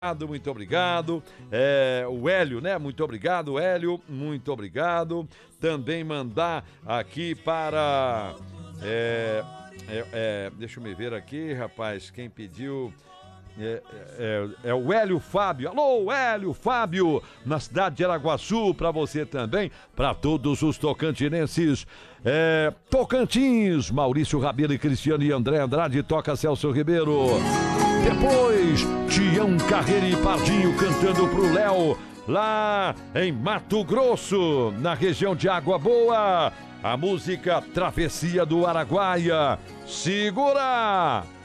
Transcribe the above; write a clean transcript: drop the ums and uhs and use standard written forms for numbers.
Muito obrigado. O Hélio, né? Muito obrigado, Hélio. Muito obrigado. Também mandar aqui para... deixa eu me ver aqui, rapaz. Quem pediu... É o Hélio Fábio. Alô, Hélio Fábio, na cidade de Araguaçu, para você também, para todos os tocantinenses. Tocantins, Maurício Rabelo e Cristiano e André Andrade, toca Celso Ribeiro. Depois, Tião Carreira e Pardinho cantando pro Léo, lá em Mato Grosso, na região de Água Boa. A música Travessia do Araguaia. Segura!